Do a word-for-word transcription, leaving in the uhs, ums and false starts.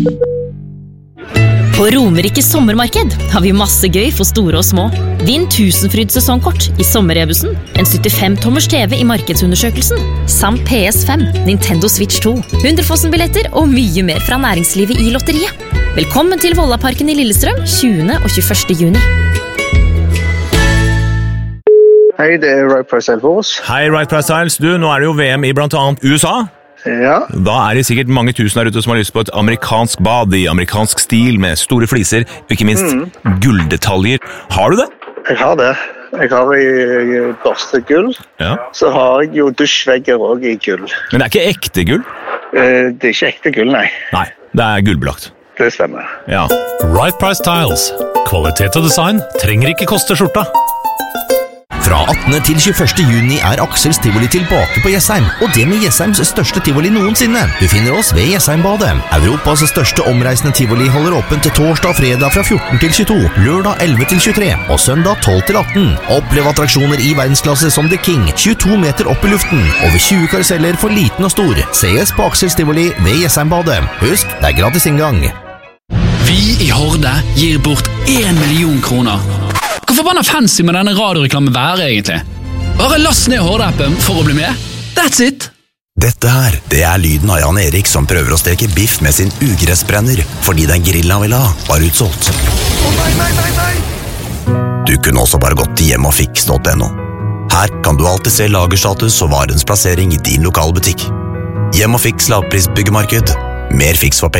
På Romerike sommermarked har vi masse gøy for store og små. Vinn tusenfryd sesongkort i sommerrebusen, en syttifem tommers T V i markedsundersøkelsen, samt P S fem, Nintendo Switch to, hundrefossen-billetter og mye mer fra næringslivet i lotteriet. Velkommen til Vollaparken i Lillestrøm, tjuende og tjueførste juni. Hei, det er Right Price Styles. Hei, Right Price Styles. Du, nå er det jo V M i blant annet U S A. Ja. Da er det sikkert mange tusen der ute som har lyst på et amerikansk bad i amerikansk stil med store fliser, og ikke minst mm. gulldetaljer. Har du det? Jeg har det. Jeg har i børste gull. Ja. Så har jeg jo dusjvegger også i gull. Men det er ikke ekte gull? Eh, det er ikke ekte gull, nei. Nei, det er gullbelagt. Det stemmer. Ja. Right Price Tiles. Kvalitet og design trenger ikke koste skjorta. Fra attende til tjueførste juni er Aksels Tivoli tilbake på Jessheim, og det med Jesheims største tivoli noensinne. Du finner oss ved Jessheimbadet. Europas største omreisende tivoli holder åpent til torsdag og fredag fra fjorten til tjueto, lørdag elleve til tjuetre og søndag tolv til atten. Opplev attraksjoner i verdensklasse som The King, tjueto meter opp i luften, over tjue karuseller for liten og stor. Ses på Aksels Tivoli ved Jessheimbadet. Husk, det er gratis inngang. Vi i Horde gir bort en million kroner. Hvor forbanna fancy med denne radioreklamen være egentlig? Bare last ned Horde-appen for å bli med. That's it! Dette her, det er lyden av Jan Erik som prøver å steke biff med sin ugressbrenner, fordi den grillen han vil ha var utsolgt. Å nei, nei, nei, nei! Du kunne også bare gått til hjemmeogfiks punktum no. Her kan du alltid se lagerstatus og varens plassering i din lokale butikk. Hjem og Fiks lavprisbyggemarked. Mer fiks for penger.